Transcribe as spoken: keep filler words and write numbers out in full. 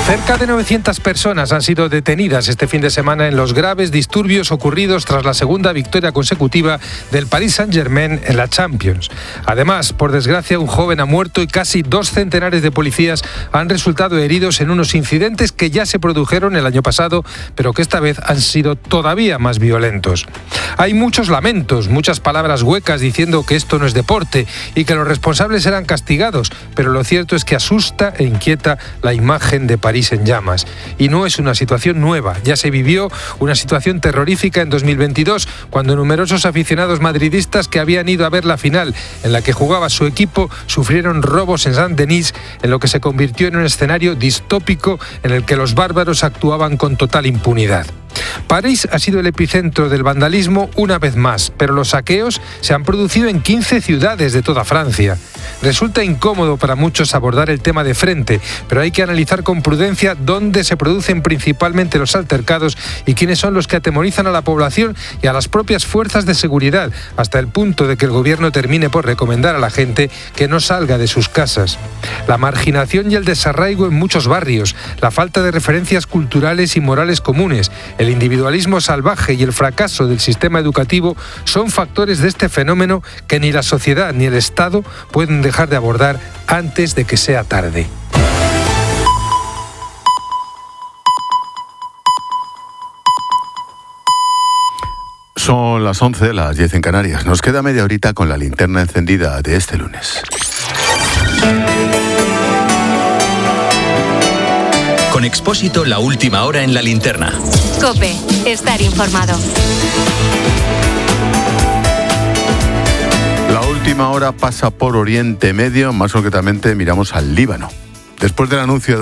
Cerca de novecientas personas han sido detenidas este fin de semana en los graves disturbios ocurridos tras la segunda victoria consecutiva del Paris Saint-Germain en la Champions. Además, por desgracia, un joven ha muerto y casi dos centenares de policías han resultado heridos en unos incidentes que ya se produjeron el año pasado, pero que esta vez han sido todavía más violentos. Hay muchos lamentos, muchas palabras huecas diciendo que esto no es deporte y que los responsables serán castigados, pero lo cierto es que asusta e inquieta la imagen de París en llamas. Y no es una situación nueva, ya se vivió una situación terrorífica en dos mil veintidós, cuando numerosos aficionados madridistas que habían ido a ver la final en la que jugaba su equipo sufrieron robos en Saint-Denis, en lo que se convirtió en un escenario distópico en el que los bárbaros actuaban con total impunidad. París ha sido el epicentro del vandalismo una vez más, pero los saqueos se han producido en quince ciudades de toda Francia. Resulta incómodo para muchos abordar el tema de frente, pero hay que analizar con prudencia dónde se producen principalmente los altercados y quiénes son los que atemorizan a la población y a las propias fuerzas de seguridad, hasta el punto de que el gobierno termine por recomendar a la gente que no salga de sus casas. La marginación y el desarraigo en muchos barrios, la falta de referencias culturales y morales comunes, el individualismo salvaje y el fracaso del sistema educativo son factores de este fenómeno que ni la sociedad ni el Estado pueden dejar de abordar antes de que sea tarde. Son las once, las diez en Canarias. Nos queda media horita con la linterna encendida de este lunes. Con Expósito, la última hora en la linterna. COPE, estar informado. La última hora pasa por Oriente Medio, más concretamente miramos al Líbano. Después del anuncio